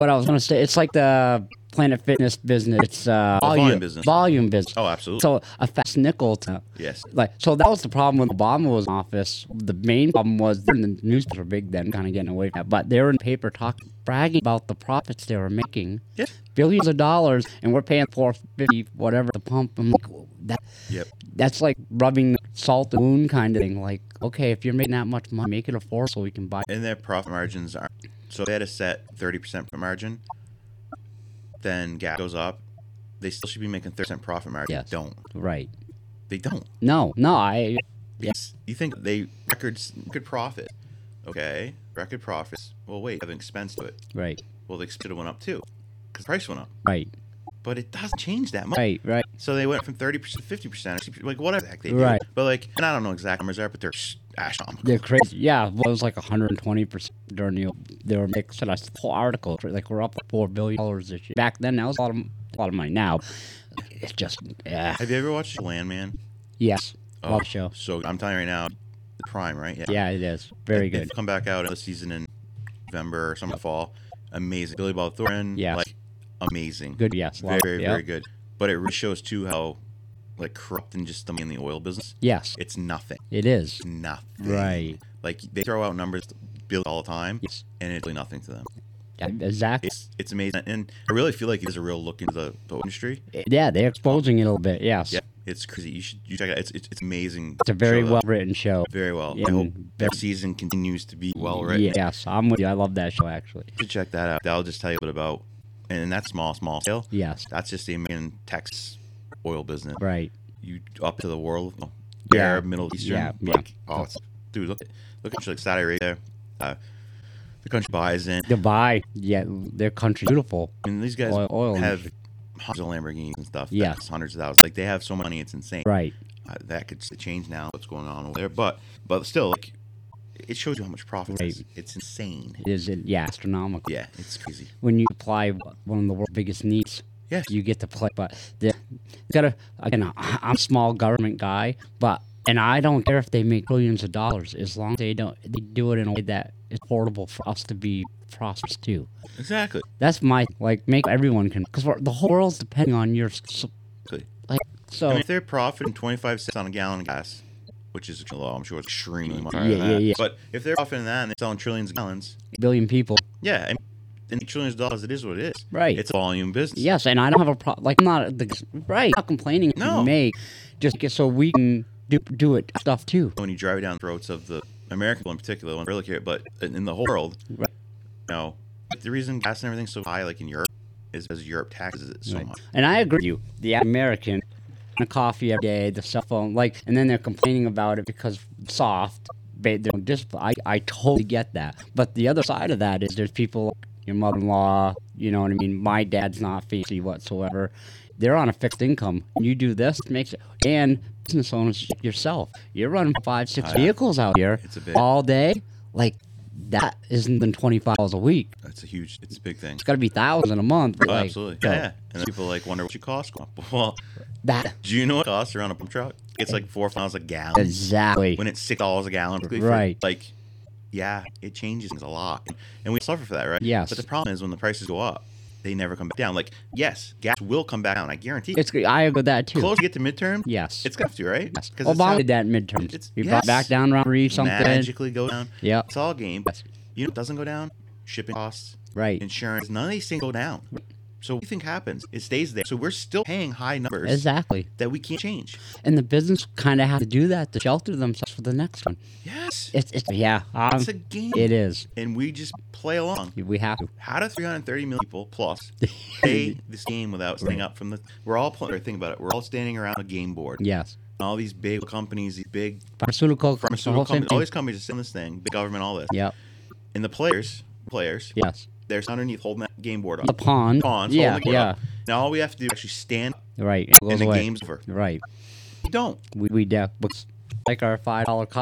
What I was gonna say, it's like the Planet Fitness business. It's volume business. Volume business. Oh, absolutely. So a fast nickel. Yes. So that was the problem when Obama was in office. The main problem was the newspapers were big then, kind of getting away from that. But they were in the paper bragging about the profits they were making. Yeah. Billions of dollars, and we're paying $4.50 whatever the pump. I'm like, that's like rubbing salt in the wound kind of thing. Like, okay, if you're making that much money, make it affordable so we can buy. And their profit margins are so they had a set 30% profit margin. Then gas goes up. They still should be making 30% profit margin. Yes. They don't. Right. They don't. No. Yes. You think they record profit? Okay, record profits. Well, wait, have an expense to it. Right. Well, the expense went up too, because the price went up. Right. But it doesn't change that much. Right. So they went from 30% to 50%, like whatever the heck they did. Right. But like, and I don't know exact numbers there, but they're astronomical. They're crazy. Yeah, well, it was like 120% during they were making a whole article. Like we're up like $4 billion this year. Back then, that was a lot of money. Now, it's just Have you ever watched Landman? Yes. Oh, love the show. So I'm telling you right now, Prime, right? Yeah, it is very good. Come back out this season in November or some of the fall. Amazing. Billy Bob Thornton. Yeah. Like amazing. Good. Yes. Very good. But it really shows too how like corrupt and just in the oil business. Yes. It's nothing. It is. It's nothing. Right. Like they throw out numbers all the time. Yes. And it's really nothing to them. Exactly. It's amazing. And I really feel like it is a real look into the industry. Yeah, they're exposing it a little bit. Yes. Yeah. It's crazy. You check it out. It's amazing. It's a very well written show. Very well. Yeah, I hope every season continues to be well written. Yes, I'm with you. I love that show actually. You should check that out. I'll just tell you a bit about, and that's small scale. Yes. That's just the American Texas oil business. Right. You up to the world, Arab, Middle Eastern. Yeah. Like, dude, look at like Saudi Arabia. The country buys in. Dubai. Yeah, their country's beautiful. And these guys oil have hundreds of Lamborghinis and stuff. Yes. Hundreds of thousands. Like they have so much money, it's insane. Right. That could change now. What's going on over there? But still, like, it shows you how much profit it is. It's insane. It is. Yeah, astronomical. Yeah, it's crazy. When you apply one of the world's biggest needs, yes, you get to play. But I'm a small government guy, and I don't care if they make billions of dollars as long as they do it in a way that is affordable for us to be prosperous too. Exactly. That's make everyone can, because the whole world's depending on your. So I mean, if they're profiting 25 cents on a gallon of gas, which is low, I'm sure it's extremely much higher than that. But if they're profiting that and they're selling trillions of gallons, billion people. Yeah, and trillions of dollars, it is what it is. Right. It's a volume business. Yes, and I don't have a problem. Like I'm not complaining. No. So we can do it stuff too. When you drive down the throats of the American people in particular, don't really care, but in the whole world, right. The reason gas and everything's so high, like in Europe, is because Europe taxes it so much. And I agree with you. The American, a coffee every day, the cell phone, and then they're complaining about it because soft. I totally get that. But the other side of that is there's people like your mother-in-law, you know what I mean? My dad's not fancy whatsoever. They're on a fixed income. You do this, it makes it. And business owners yourself, you're running 5-6 vehicles out here all day. Like, that isn't than $25 a week. It's a big thing. It's got to be $1,000 a month. Oh, absolutely. Yeah. And then people wonder what your costs go up. Well, do you know what costs are on a pump truck? It's like $4 a gallon. Exactly. When it's $6 a gallon. Right. Yeah, it changes things a lot. And we suffer for that, right? Yes. But the problem is when the prices go up, they never come back down. Like, yes, gas will come back down. I guarantee. I agree with that too. Close to get to midterm. Yes. It's got to, right? Yes. Obama did that in midterms. He brought back down around 3 something. Magically go down. Yeah. It's all game. Yes. You know what doesn't go down? Shipping costs. Right. Insurance. None of these things go down. So what do you think happens? It stays there. So we're still paying high numbers. Exactly. That we can't change. And the business kind of have to do that to shelter themselves for the next one. Yes. It's a game. It is. And we just play along. We have to. How do 330 million people plus play this game without standing up from the... We're all playing... Think about it. We're all standing around a game board. Yes. All these big companies, these big... Pharmaceutical companies. All these companies are sitting this thing. Big government, all this. Yep. And the players... Yes. They're underneath holding that game board up. The pawns. Yeah, up. Now all we have to do is actually stand up. Right. And the game's over. Right. We don't. We like our $5 coffee.